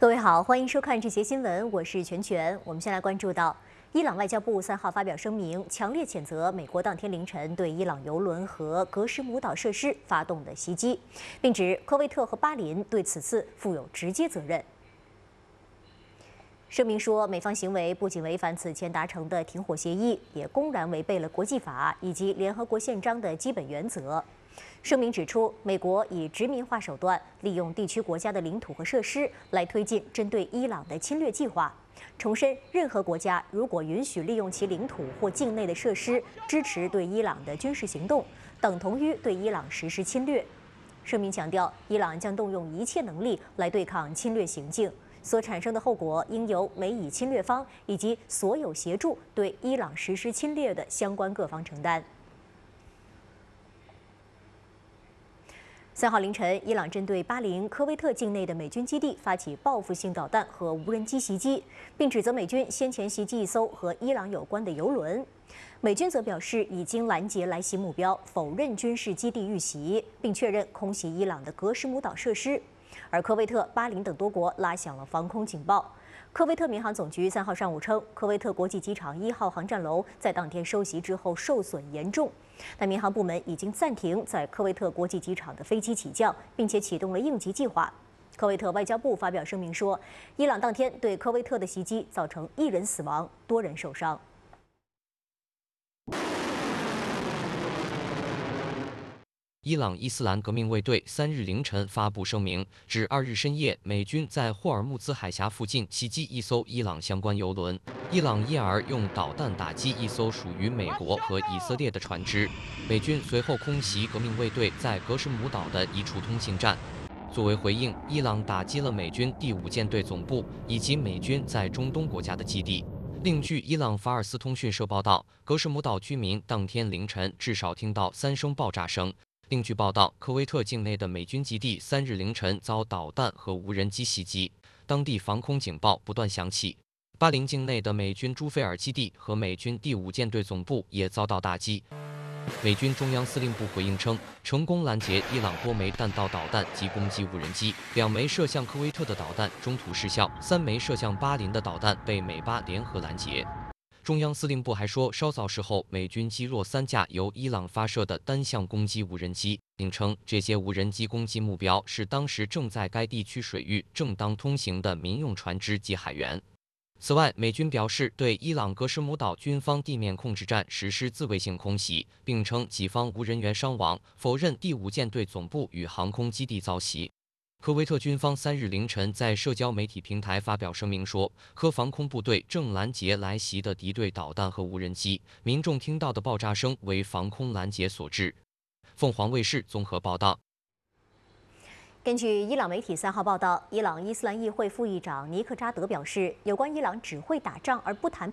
各位好，欢迎收看这节新闻，我是全全。我们先来关注到，伊朗外交部3号发表声明，强烈谴责美国当天凌晨对伊朗油轮和格什姆岛设施发动的袭击，并指科威特和巴林对此次负有直接责任。声明说，美方行为不仅违反此前达成的停火协议，也公然违背了国际法以及联合国宪章的基本原则。声明指出，美国以殖民化手段利用地区国家的领土和设施来推进针对伊朗的侵略计划，重申任何国家如果允许利用其领土或境内的设施支持对伊朗的军事行动，等同于对伊朗实施侵略。声明强调，伊朗将动用一切能力来对抗侵略行径，所产生的后果应由美以侵略方以及所有协助对伊朗实施侵略的相关各方承担。3号凌晨，伊朗针对巴林、科威特境内的美军基地发起报复性导弹和无人机袭击，并指责美军先前袭击一艘和伊朗有关的油轮。美军则表示已经拦截来袭目标，否认军事基地遇袭，并确认空袭伊朗的格什姆岛设施。而科威特、巴林等多国拉响了防空警报。科威特民航总局3号上午称，科威特国际机场1号航站楼在当天受袭之后受损严重，但民航部门已经暂停在科威特国际机场的飞机起降，并且启动了应急计划。科威特外交部发表声明说，伊朗当天对科威特的袭击造成1人死亡，多人受伤。 伊朗伊斯兰革命卫队3日凌晨发布声明，指2日深夜美军在霍尔木兹海峡附近袭击一艘伊朗相关油轮，伊朗因而用导弹打击一艘属于美国和以色列的船只。美军随后空袭革命卫队在格什姆岛的一处通信站。作为回应，伊朗打击了美军第5舰队总部以及美军在中东国家的基地。另据伊朗法尔斯通讯社报道，格什姆岛居民当天凌晨至少听到3声爆炸声。另据报道，科威特境内的美军基地3日凌晨遭导弹和无人机袭击，当地防空警报不断响起。巴林境内的美军朱菲尔基地和美军第5舰队总部也遭到打击。美军中央司令部回应称，成功拦截伊朗多枚弹道导弹及攻击无人机，2枚射向科威特的导弹中途失效，3枚射向巴林的导弹被美巴联合拦截。中央司令部还说，稍早时候，美军击落3架由伊朗发射的单向攻击无人机，并称这些无人机攻击目标是当时正在该地区水域正当通行的民用船只及海员。此外，美军表示对伊朗格什姆岛军方地面控制站实施自卫性空袭，并称己方无人员伤亡，否认第5舰队总部与航空基地遭袭。科威特军方3日凌晨在社交媒体平台发表声明说，科防空部队正拦截来袭的敌对导弹和无人机，民众听到的爆炸声为防空拦截所致。凤凰卫视综合报道。 根据伊朗媒体3号报道，伊朗伊斯兰议会副议长尼克扎德表示，有关伊朗只会打仗而不谈